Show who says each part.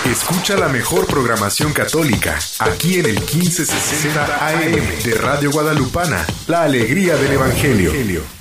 Speaker 1: Escucha la mejor programación católica aquí en el 1560 AM de Radio Guadalupana, la alegría del Evangelio.